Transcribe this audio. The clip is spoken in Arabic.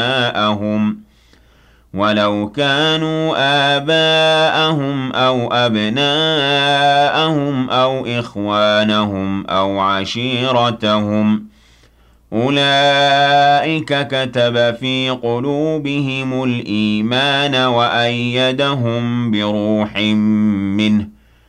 أبناءهم ولو كانوا آباءهم أو أبناءهم أو إخوانهم أو عشيرتهم أولئك كتب في قلوبهم الإيمان وأيدهم بروح منه